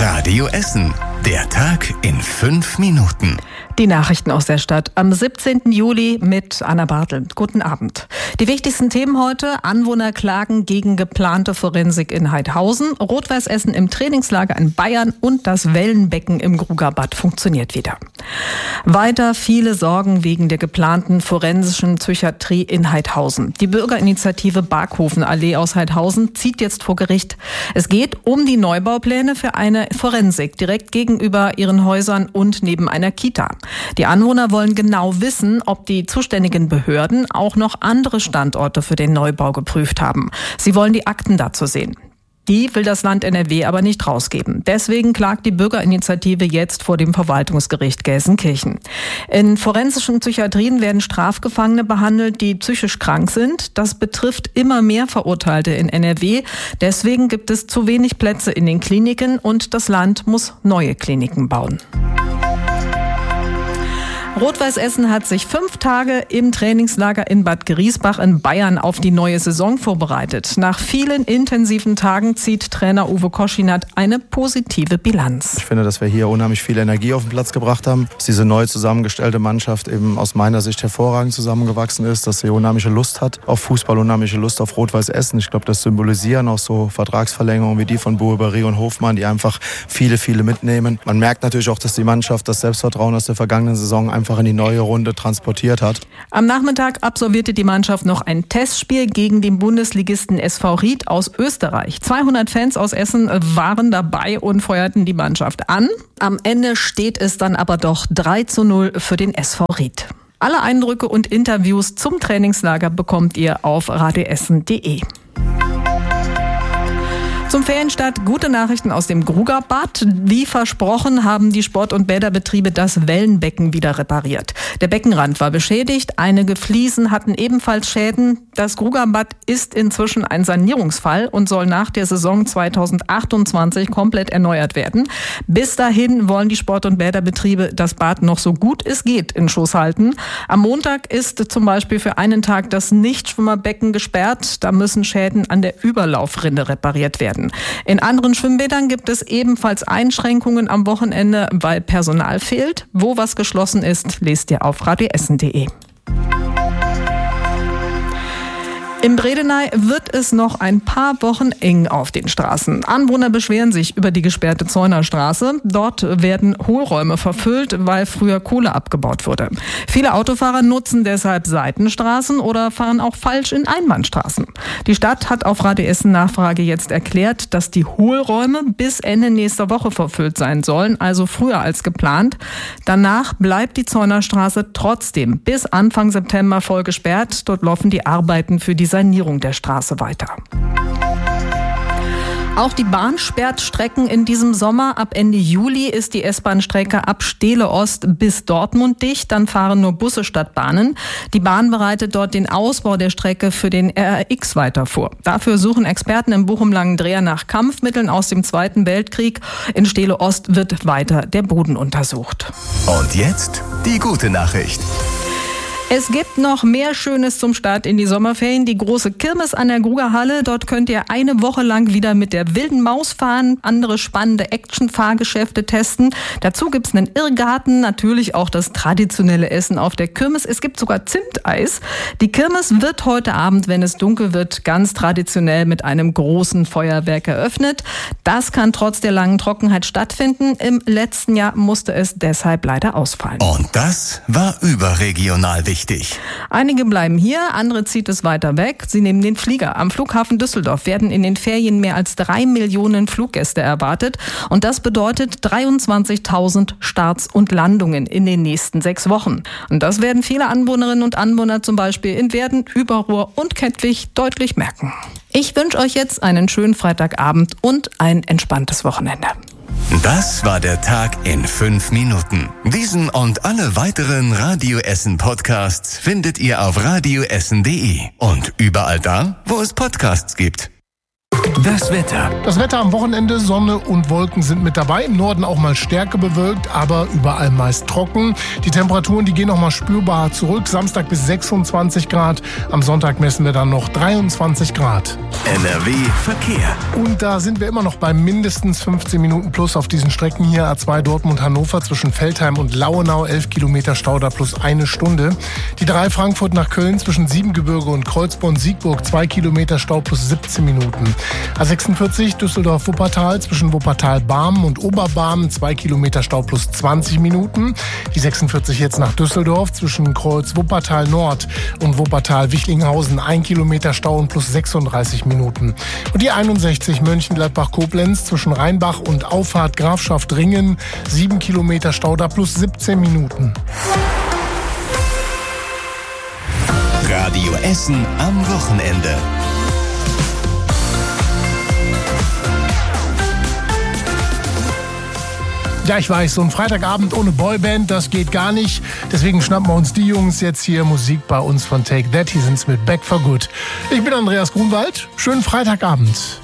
Radio Essen. Der Tag in 5 Minuten. Die Nachrichten aus der Stadt am 17. Juli mit Anna Bartel. Guten Abend. Die wichtigsten Themen heute: Anwohner klagen gegen geplante Forensik in Heidhausen, Rot-Weiß Essen im Trainingslager in Bayern und das Wellenbecken im Grugerbad funktioniert wieder. Weiter viele Sorgen wegen der geplanten forensischen Psychiatrie in Heidhausen. Die Bürgerinitiative Barkhofenallee aus Heidhausen zieht jetzt vor Gericht. Es geht um die Neubaupläne für eine Forensik direkt gegenüber ihren Häusern und neben einer Kita. Die Anwohner wollen genau wissen, ob die zuständigen Behörden auch noch andere Standorte für den Neubau geprüft haben. Sie wollen die Akten dazu sehen. Die will das Land NRW aber nicht rausgeben. Deswegen klagt die Bürgerinitiative jetzt vor dem Verwaltungsgericht Gelsenkirchen. In forensischen Psychiatrien werden Strafgefangene behandelt, die psychisch krank sind. Das betrifft immer mehr Verurteilte in NRW. Deswegen gibt es zu wenig Plätze in den Kliniken und das Land muss neue Kliniken bauen. Rot-Weiß Essen hat sich 5 Tage im Trainingslager in Bad Griesbach in Bayern auf die neue Saison vorbereitet. Nach vielen intensiven Tagen zieht Trainer Uwe Koschinat eine positive Bilanz. Ich finde, dass wir hier unheimlich viel Energie auf den Platz gebracht haben, dass diese neu zusammengestellte Mannschaft eben aus meiner Sicht hervorragend zusammengewachsen ist, dass sie unheimliche Lust hat auf Fußball, unheimliche Lust auf Rot-Weiß Essen. Ich glaube, das symbolisieren auch so Vertragsverlängerungen wie die von Bueberry und Hofmann, die einfach viele mitnehmen. Man merkt natürlich auch, dass die Mannschaft das Selbstvertrauen aus der vergangenen Saison einfach in die neue Runde transportiert hat. Am Nachmittag absolvierte die Mannschaft noch ein Testspiel gegen den Bundesligisten SV Ried aus Österreich. 200 Fans aus Essen waren dabei und feuerten die Mannschaft an. Am Ende steht es dann aber doch 3:0 für den SV Ried. Alle Eindrücke und Interviews zum Trainingslager bekommt ihr auf radioessen.de. Zum Ferienstart gute Nachrichten aus dem Grugerbad. Wie versprochen haben die Sport- und Bäderbetriebe das Wellenbecken wieder repariert. Der Beckenrand war beschädigt, einige Fliesen hatten ebenfalls Schäden. Das Grugerbad ist inzwischen ein Sanierungsfall und soll nach der Saison 2028 komplett erneuert werden. Bis dahin wollen die Sport- und Bäderbetriebe das Bad noch so gut es geht in Schuss halten. Am Montag ist zum Beispiel für einen Tag das Nichtschwimmerbecken gesperrt. Da müssen Schäden an der Überlaufrinde repariert werden. In anderen Schwimmbädern gibt es ebenfalls Einschränkungen am Wochenende, weil Personal fehlt. Wo was geschlossen ist, lest ihr auf radioessen.de. In Bredeney wird es noch ein paar Wochen eng auf den Straßen. Anwohner beschweren sich über die gesperrte Zeunerstraße. Dort werden Hohlräume verfüllt, weil früher Kohle abgebaut wurde. Viele Autofahrer nutzen deshalb Seitenstraßen oder fahren auch falsch in Einbahnstraßen. Die Stadt hat auf Radio Essen Nachfrage jetzt erklärt, dass die Hohlräume bis Ende nächster Woche verfüllt sein sollen, also früher als geplant. Danach bleibt die Zeunerstraße trotzdem bis Anfang September voll gesperrt. Dort laufen die Arbeiten für die Sanierung der Straße weiter. Auch die Bahn sperrt Strecken in diesem Sommer. Ab Ende Juli ist die S-Bahn-Strecke ab Steele Ost bis Dortmund dicht. Dann fahren nur Busse statt Bahnen. Die Bahn bereitet dort den Ausbau der Strecke für den RRX weiter vor. Dafür suchen Experten im Bochum-Langendreher nach Kampfmitteln aus dem Zweiten Weltkrieg. In Steele Ost wird weiter der Boden untersucht. Und jetzt die gute Nachricht. Es gibt noch mehr Schönes zum Start in die Sommerferien. Die große Kirmes an der Grugerhalle. Dort könnt ihr eine Woche lang wieder mit der wilden Maus fahren, andere spannende Action-Fahrgeschäfte testen. Dazu gibt's einen Irrgarten, natürlich auch das traditionelle Essen auf der Kirmes. Es gibt sogar Zimteis. Die Kirmes wird heute Abend, wenn es dunkel wird, ganz traditionell mit einem großen Feuerwerk eröffnet. Das kann trotz der langen Trockenheit stattfinden. Im letzten Jahr musste es deshalb leider ausfallen. Und das war überregional wichtig. Einige bleiben hier, andere zieht es weiter weg. Sie nehmen den Flieger. Am Flughafen Düsseldorf werden in den Ferien mehr als 3 Millionen Fluggäste erwartet. Und das bedeutet 23.000 Starts und Landungen in den nächsten 6 Wochen. Und das werden viele Anwohnerinnen und Anwohner zum Beispiel in Werden, Überruhr und Kettwig deutlich merken. Ich wünsche euch jetzt einen schönen Freitagabend und ein entspanntes Wochenende. Das war der Tag in 5 Minuten. Diesen und alle weiteren Radio Essen Podcasts findet ihr auf radioessen.de und überall da, wo es Podcasts gibt. Das Wetter. Das Wetter am Wochenende, Sonne und Wolken sind mit dabei. Im Norden auch mal stärker bewölkt, aber überall meist trocken. Die Temperaturen, die gehen noch mal spürbar zurück. Samstag bis 26 Grad. Am Sonntag messen wir dann noch 23 Grad. NRW Verkehr. Und da sind wir immer noch bei mindestens 15 Minuten plus auf diesen Strecken hier. A2 Dortmund-Hannover zwischen Feldheim und Lauenau, 11 Kilometer Stau da plus 1 Stunde. Die 3 Frankfurt nach Köln zwischen Siebengebirge und Kreuzborn-Siegburg, 2 Kilometer Stau plus 17 Minuten. A46 Düsseldorf-Wuppertal zwischen Wuppertal-Barmen und Oberbarmen, 2 Kilometer Stau plus 20 Minuten. Die 46 jetzt nach Düsseldorf zwischen Kreuz-Wuppertal-Nord und Wuppertal-Wichlinghausen, 1 Kilometer Stau und plus 36 Minuten. Und die 61 Mönchengladbach-Koblenz zwischen Rheinbach und Auffahrt Grafschaft-Ringen, 7 Kilometer Stau da plus 17 Minuten. Radio Essen am Wochenende. Ja, ich weiß, so ein Freitagabend ohne Boyband, das geht gar nicht. Deswegen schnappen wir uns die Jungs jetzt hier Musik bei uns von Take That. Hier sind's mit Back for Good. Ich bin Andreas Grunwald. Schönen Freitagabend.